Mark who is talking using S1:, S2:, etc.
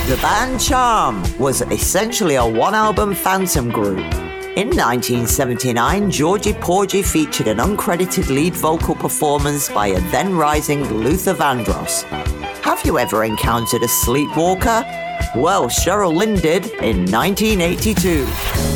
S1: The band Charm was essentially a one-album phantom group. In 1979, Georgie Porgy featured an uncredited lead vocal performance by a then-rising Luther Vandross. Have you ever encountered a sleepwalker? Well, Cheryl Lynn did in 1982.